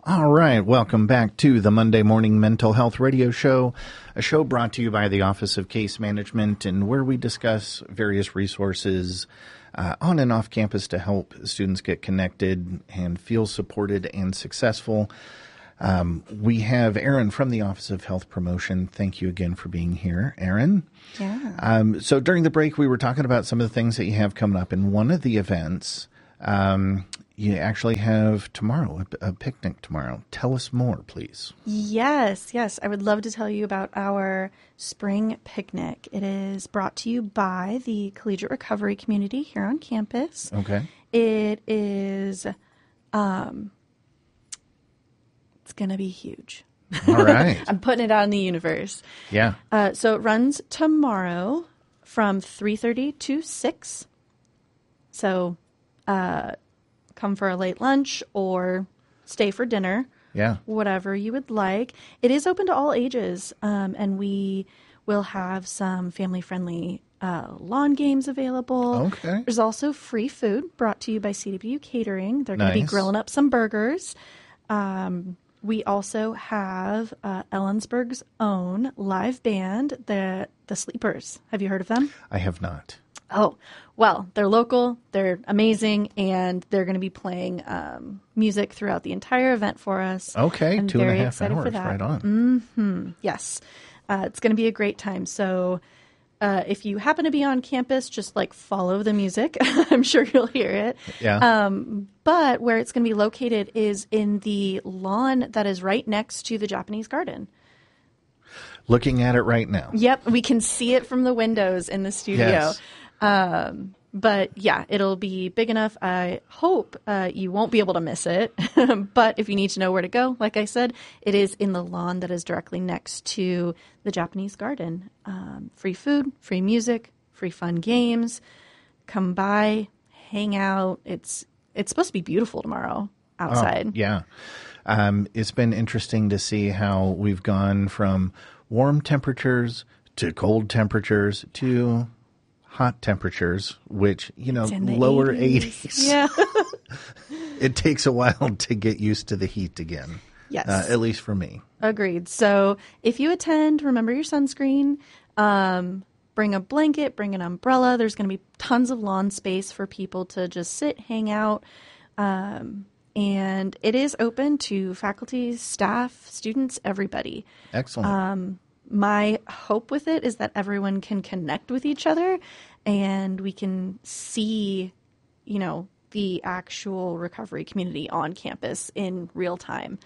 All right, welcome back to the Monday Morning Mental Health Radio Show, a show brought to you by the Office of Case Management, and where we discuss various resources on and off campus to help students get connected and feel supported and successful. We have Erin from the Office of Health Promotion. Thank you again for being here, Erin. Yeah. So during the break, we were talking about some of the things that you have coming up, and one of the events you actually have tomorrow, a picnic tomorrow. Tell us more, please. Yes. I would love to tell you about our spring picnic. It is brought to you by the Collegiate Recovery Community here on campus. Okay. It is, it's going to be huge. All right. I'm putting it out in the universe. Yeah. So it runs tomorrow from 3:30 to 6. So, come for a late lunch or stay for dinner. Yeah. Whatever you would like. It is open to all ages, and we will have some family-friendly lawn games available. Okay. There's also free food brought to you by CW Catering. They're going to be Nice. grilling up some burgers. We also have Ellensburg's own live band, the Sleepers. Have you heard of them? I have not. Oh, well, they're local, they're amazing, and they're going to be playing music throughout the entire event for us. Okay, I'm 2.5 very excited hours, for that. right on. Yes, it's going to be a great time. So if you happen to be on campus, just like follow the music. I'm sure you'll hear it. Yeah. But where it's going to be located is in the lawn that is right next to the Japanese garden. Looking at it right now. Yep, we can see it from the windows in the studio. Yes. But yeah, it'll be big enough. I hope you won't be able to miss it. But if you need to know where to go, like I said, it is in the lawn that is directly next to the Japanese garden. Free food, free music, free fun games. Come by, hang out. It's supposed to be beautiful tomorrow outside. Oh, yeah. It's been interesting to see how we've gone from warm temperatures to cold temperatures to hot temperatures, which, It's in the lower 80s. 80s. Yeah. It takes a while to get used to the heat again. Yes. At least for me. Agreed. So if you attend, remember your sunscreen. Bring a blanket, bring an umbrella. There's going to be tons of lawn space for people to just sit, hang out. And it is open to faculty, staff, students, everybody. Excellent. My hope with it is that everyone can connect with each other and we can see, the actual recovery community on campus in real time.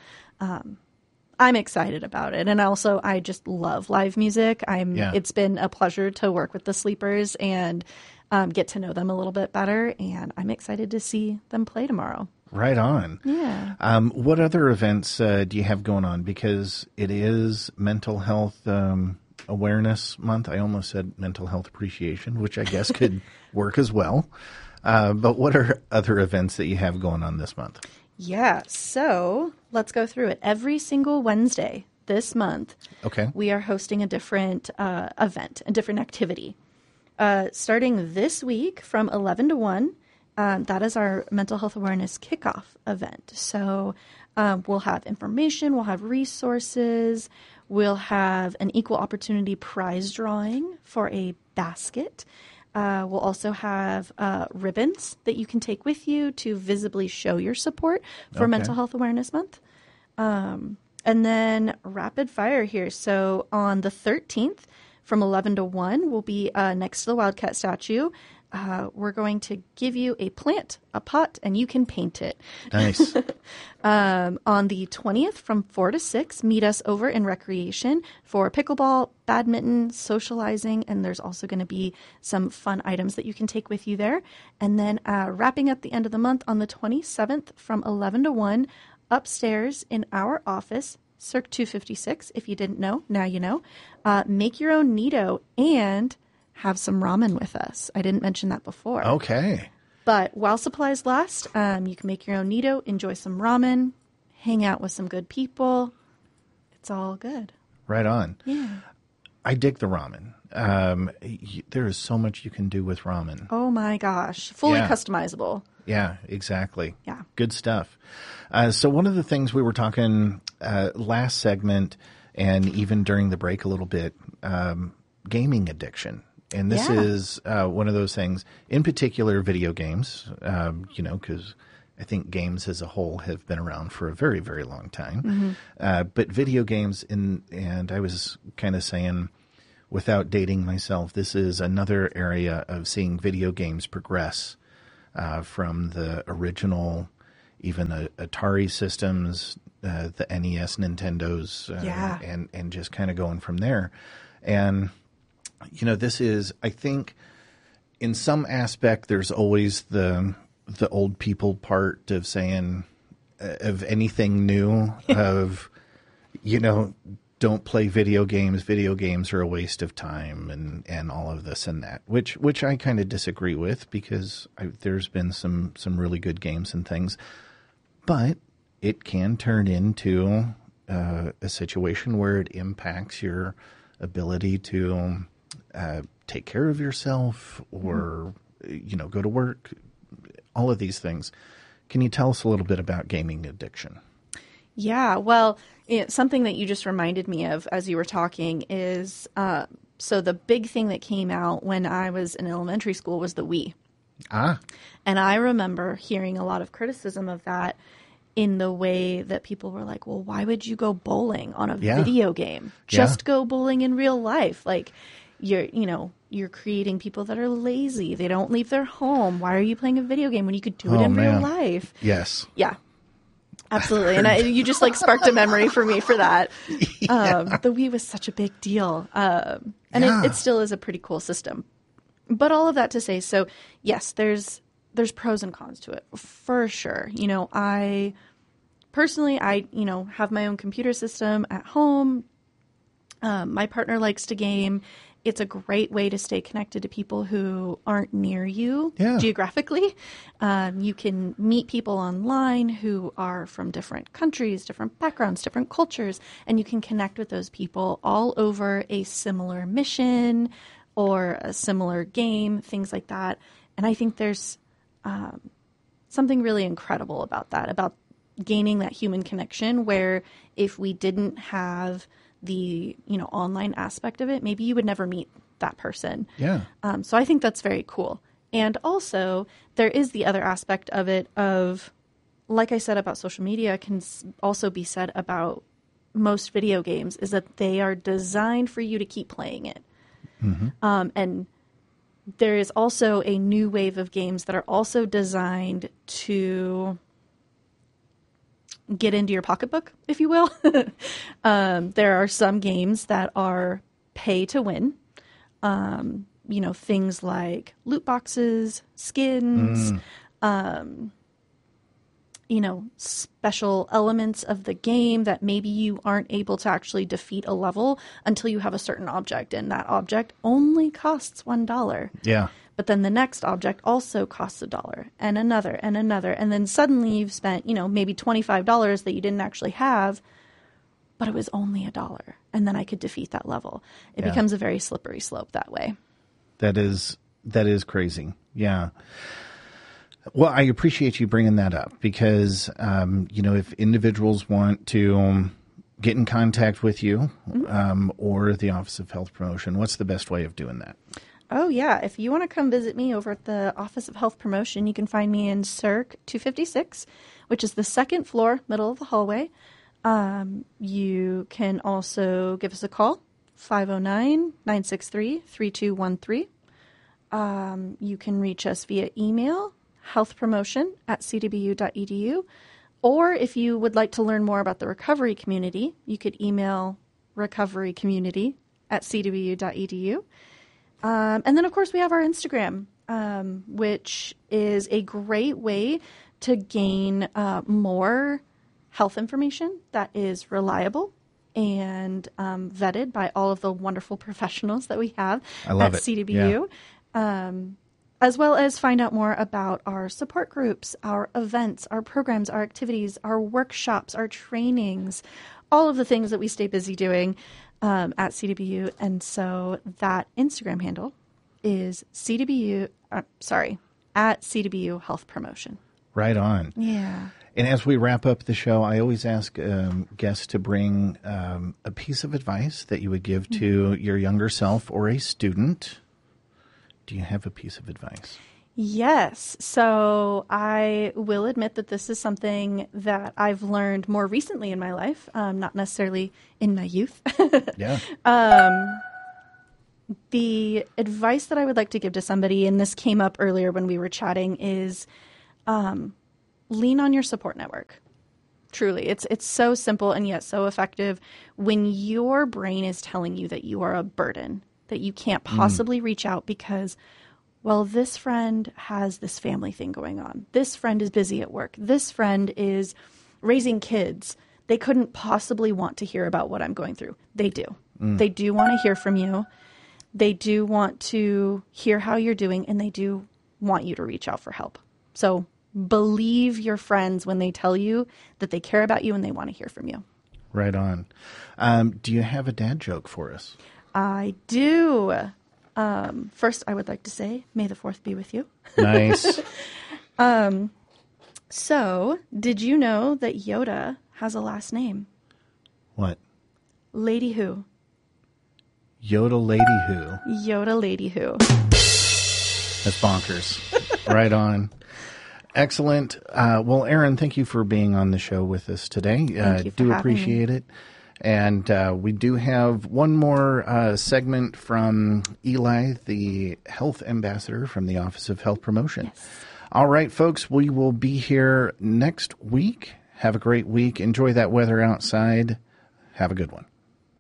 I'm excited about it. And also, I just love live music. It's been a pleasure to work with the Sleepers and get to know them a little bit better. And I'm excited to see them play tomorrow. Right on. Yeah. What other events do you have going on? Because it is Mental Health Awareness Month. I almost said Mental Health Appreciation, which I guess could work as well. But what are other events that you have going on this month? Yeah, so let's go through it. Every single Wednesday this month, Okay. we are hosting a different event, a different activity. Starting this week from 11 to 1, that is our Mental Health Awareness Kickoff event. So we'll have information, we'll have resources, we'll have an equal opportunity prize drawing for a basket. We'll also have ribbons that you can take with you to visibly show your support for Mental Health Awareness Month. And then rapid fire here. So on the 13th from 11 to 1, we'll be next to the Wildcat statue. We're going to give you a plant, a pot, and you can paint it. Nice. On the 20th from 4 to 6, meet us over in Recreation for pickleball, badminton, socializing, and there's also going to be some fun items that you can take with you there. And then wrapping up the end of the month on the 27th from 11 to 1, upstairs in our office, Cirque 256, if you didn't know, now you know. Make your own Neato and have some ramen with us. I didn't mention that before. Okay. But while supplies last, you can make your own Neato, enjoy some ramen, hang out with some good people. It's all good. Right on. Yeah. I dig the ramen. There is so much you can do with ramen. Oh my gosh. Fully Yeah. customizable. Yeah, exactly. Yeah. Good stuff. So one of the things we were talking last segment and even during the break a little bit, gaming addiction. And this is one of those things, in particular video games, because I think games as a whole have been around for a very, very long time. But video games, and I was kind of saying, without dating myself, this is another area of seeing video games progress from the original, even Atari systems, the NES, Nintendos, and just kind of going from there. And, this is, I think, in some aspect, there's always the old people part of saying, of anything new, of, don't play video games. Video games are a waste of time and all of this and that, which I kind of disagree with because there's been some really good games and things. But it can turn into a situation where it impacts your ability to take care of yourself or, go to work, all of these things. Can you tell us a little bit about gaming addiction? Yeah, well, something that you just reminded me of as you were talking is, so the big thing that came out when I was in elementary school was the Wii. And I remember hearing a lot of criticism of that in the way that people were like, well, why would you go bowling on a video game? Just go bowling in real life. Like, you're creating people that are lazy. They don't leave their home. Why are you playing a video game when you could do it in real life? Yes. Yeah. Absolutely. And you just sparked a memory for me for that. The Wii was such a big deal. And it still is a pretty cool system. But all of that to say, so yes, there's pros and cons to it for sure. I personally, have my own computer system at home. My partner likes to game. It's a great way to stay connected to people who aren't near you geographically. You can meet people online who are from different countries, different backgrounds, different cultures, and you can connect with those people all over a similar mission or a similar game, things like that. And I think there's something really incredible about that, about gaining that human connection where if we didn't have the online aspect of it, maybe you would never meet that person. So I think that's very cool. And also there is the other aspect of it of, like I said about social media, can also be said about most video games, is that they are designed for you to keep playing it. And there is also a new wave of games that are also designed to get into your pocketbook, if you will. There are some games that are pay to win. Things like loot boxes, skins, special elements of the game that maybe you aren't able to actually defeat a level until you have a certain object, and that object only costs $1. Yeah. But then the next object also costs $1 and another and another. And then suddenly you've spent, maybe $25 that you didn't actually have, but it was only $1. And then I could defeat that level. It becomes a very slippery slope that way. That is crazy. Yeah. Well, I appreciate you bringing that up because, if individuals want to get in contact with you or the Office of Health Promotion, what's the best way of doing that? Oh, yeah. If you want to come visit me over at the Office of Health Promotion, you can find me in Circ 256, which is the second floor, middle of the hallway. You can also give us a call, 509-963-3213. You can reach us via email, healthpromotion@cdbu.edu. Or if you would like to learn more about the recovery community, you could email recoverycommunity@cdbu.edu. And then, of course, we have our Instagram, which is a great way to gain more health information that is reliable and vetted by all of the wonderful professionals that we have at CDBU, as well as find out more about our support groups, our events, our programs, our activities, our workshops, our trainings, all of the things that we stay busy doing at CDBU. And so that Instagram handle is at at CWU Health Promotion. Right on. Yeah. And as we wrap up the show, I always ask guests to bring a piece of advice that you would give to your younger self or a student. Do you have a piece of advice? Yes. So I will admit that this is something that I've learned more recently in my life, not necessarily in my youth. Yeah. The advice that I would like to give to somebody, and this came up earlier when we were chatting, is lean on your support network. Truly. It's so simple and yet so effective. When your brain is telling you that you are a burden, that you can't possibly reach out because, well, this friend has this family thing going on. This friend is busy at work. This friend is raising kids. They couldn't possibly want to hear about what I'm going through. They do. They do want to hear from you. They do want to hear how you're doing, and they do want you to reach out for help. So believe your friends when they tell you that they care about you and they want to hear from you. Right on. Do you have a dad joke for us? I do. First, I would like to say, may the 4th be with you. Nice. So, did you know that Yoda has a last name? What? Lady Who. Yoda Lady Who. Yoda Lady Who. That's bonkers. Right on. Excellent. Well, Erin, thank you for being on the show with us today. Thank you for do having appreciate me. it. And we do have one more segment from Eli, the health ambassador from the Office of Health Promotion. Yes. All right, folks, we will be here next week. Have a great week. Enjoy that weather outside. Have a good one.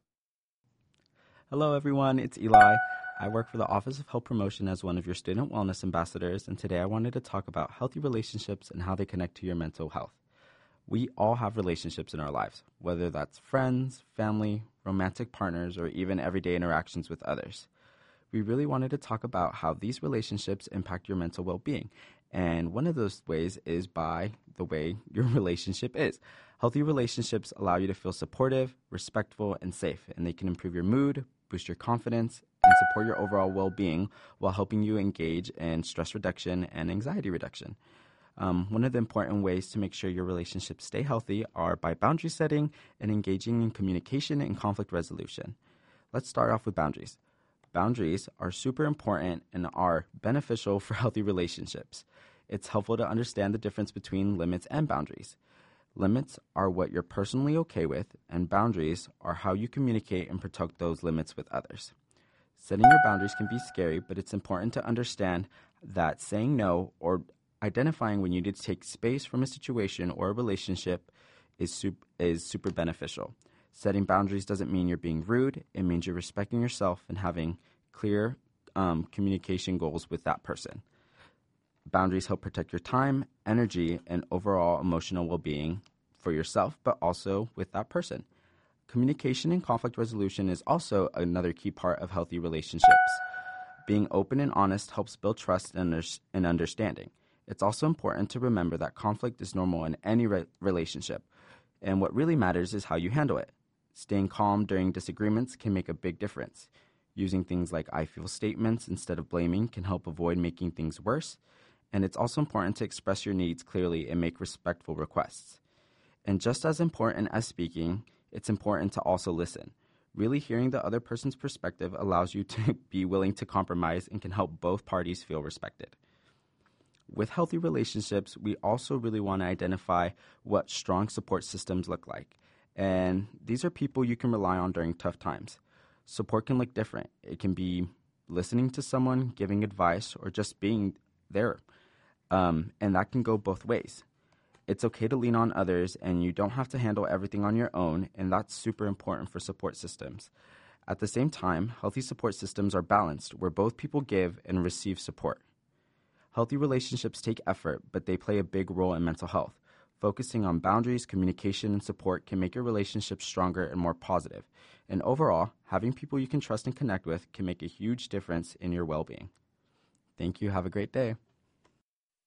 Hello, everyone. It's Eli. I work for the Office of Health Promotion as one of your student wellness ambassadors, and today I wanted to talk about healthy relationships and how they connect to your mental health. We all have relationships in our lives, whether that's friends, family, romantic partners, or even everyday interactions with others. We really wanted to talk about how these relationships impact your mental well-being, and one of those ways is by the way your relationship is. Healthy relationships allow you to feel supportive, respectful, and safe, and they can improve your mood, boost your confidence, and support your overall well-being while helping you engage in stress reduction and anxiety reduction. One of the important ways to make sure your relationships stay healthy are by boundary setting and engaging in communication and conflict resolution. Let's start off with boundaries. Boundaries are super important and are beneficial for healthy relationships. It's helpful to understand the difference between limits and boundaries. Limits are what you're personally okay with, and boundaries are how you communicate and protect those limits with others. Setting your boundaries can be scary, but it's important to understand that saying no or identifying when you need to take space from a situation or a relationship is super beneficial. Setting boundaries doesn't mean you're being rude. It means you're respecting yourself and having clear communication goals with that person. Boundaries help protect your time, energy, and overall emotional well-being for yourself, but also with that person. Communication and conflict resolution is also another key part of healthy relationships. Being open and honest helps build trust and understanding. It's also important to remember that conflict is normal in any relationship, and what really matters is how you handle it. Staying calm during disagreements can make a big difference. Using things like I feel statements instead of blaming can help avoid making things worse, and it's also important to express your needs clearly and make respectful requests. And just as important as speaking, it's important to also listen. Really hearing the other person's perspective allows you to be willing to compromise and can help both parties feel respected. With healthy relationships, we also really want to identify what strong support systems look like. And these are people you can rely on during tough times. Support can look different. It can be listening to someone, giving advice, or just being there. And that can go both ways. It's okay to lean on others, and you don't have to handle everything on your own, and that's super important for support systems. At the same time, healthy support systems are balanced, where both people give and receive support. Healthy relationships take effort, but they play a big role in mental health. Focusing on boundaries, communication, and support can make your relationship stronger and more positive. And overall, having people you can trust and connect with can make a huge difference in your well-being. Thank you. Have a great day.